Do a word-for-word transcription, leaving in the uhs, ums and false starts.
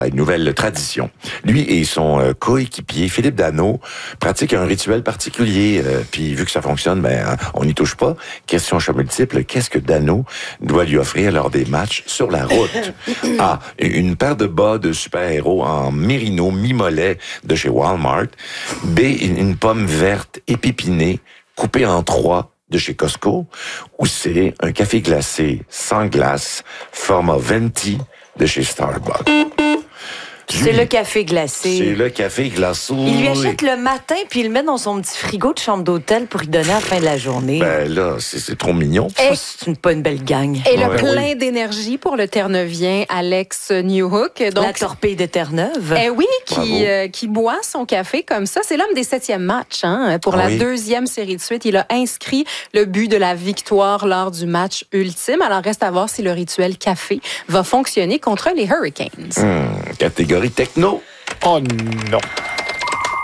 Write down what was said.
Une nouvelle tradition. Lui et son euh, coéquipier, Philippe Dano, pratiquent un rituel particulier. Euh, puis vu que ça fonctionne, ben on n'y touche pas. Question choix multiple, qu'est-ce que Dano doit lui offrir lors des matchs sur la route? A. Une paire de bas de super-héros en mérino mi-mollet de chez Walmart. B. Une pomme verte épépinée coupée en trois de chez Costco. Ou C. Un café glacé sans glace, format venti de chez Starbucks. C'est le café glacé. C'est le café glacé. Il lui achète le matin, puis il le met dans son petit frigo de chambre d'hôtel pour y donner à la fin de la journée. Ben là, c'est, c'est trop mignon. Ça, c'est une, pas une belle gang. Et le Ouais, plein oui. d'énergie pour le Terre-Neuvien Alex Newhook. Donc, la torpille de Terre-Neuve. Eh oui, Bravo. qui, euh, qui boit son café comme ça. C'est l'homme des septièmes matchs. Hein, pour Ah la oui. deuxième série de suite, il a inscrit le but de la victoire lors du match ultime. Alors, reste à voir si le rituel café va fonctionner contre les Hurricanes. Hum, catégorie techno. Oh non!